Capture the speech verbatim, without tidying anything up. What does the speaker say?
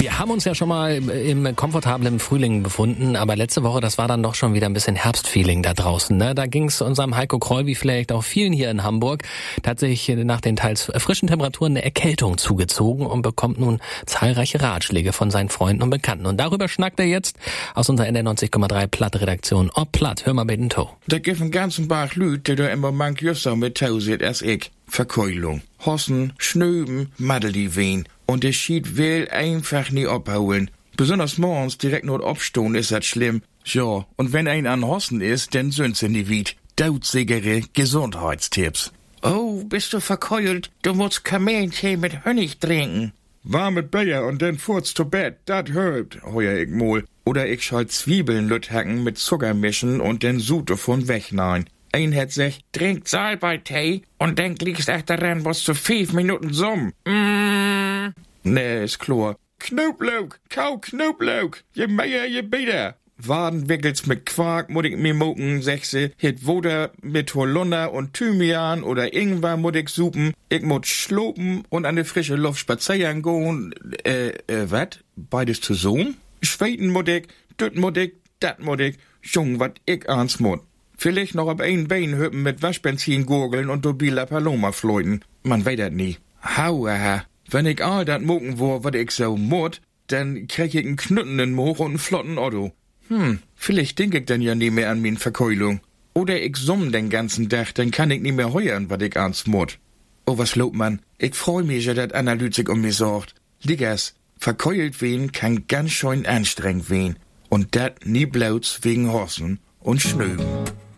Wir haben uns ja schon mal im komfortablen Frühling befunden, aber letzte Woche, das war dann doch schon wieder ein bisschen Herbstfeeling da draußen. Ne? Da ging es unserem Heiko Kroll, wie vielleicht auch vielen hier in Hamburg, tatsächlich nach den teils frischen Temperaturen eine Erkältung zugezogen und bekommt nun zahlreiche Ratschläge von seinen Freunden und Bekannten. Und darüber schnackt er jetzt aus unserer N R neunzig Komma drei Platt-Redaktion. Ob Platt, hör mal bei den To. Da gibt einen ganzen Bach Lüt, die da immer manch Jusser mit tauset als ich. Verkeulung, Hossen, Schnöben, Maddeli wehen. Und der Schied will einfach nie abhauen. Besonders morgens direkt nur abstehen ist das schlimm. Ja, und wenn ein an Hossen ist, dann sind sie nie wied. Dautzigere Gesundheitstipps. Oh, bist du verkeult? Du musst Kamillentee mit Honig trinken. Warme Bayer und dann furzt zu Bett, dat hilft, heuer ich mal. Oder ich schall Zwiebeln lüthacken mit Zucker mischen und dann Sud davon wegnein. Ein hat sich, trinkt Salbei-Tee und dann liegst echt daran, was zu fünf Minuten summ. Mm. Nee, ist klar. Knoblauch, kau Knoblauch, je mehr, je besser. Wadenwickels mit Quark muss ich mir mucken, sechse, hit Woder mit Holunder und Thymian oder Ingwer muss ich supen. Ich muss schlopen und an die frische Luft spazieren gehen. Äh, äh, wat? Beides zusammen? Schweiten muss ich, düt muss ich, dat muss ich, Jung, wat ich ans muss. Vielleicht noch ab ein Bein hüppen mit Waschbenzin gurgeln und Dobila Paloma fleuten. Man weiß dat nie. Hauaha. Wenn ich all dat mucken wo, wat ich so mut, dann krieg ich einen knüttenden Moch und einen flotten Otto. Hm, vielleicht denk ich dann ja nie mehr an min Verkeulung. Oder ich summ den ganzen Tag, dann kann ich nie mehr heuern, wat ich ans mut. Oh, was lobt man? Ich freu mich ja, dat Analytik um mich sorgt. Liggers, verkeult wen kann ganz schön anstrengend wen. Und dat nie blauts wegen Hossen und Schnöben.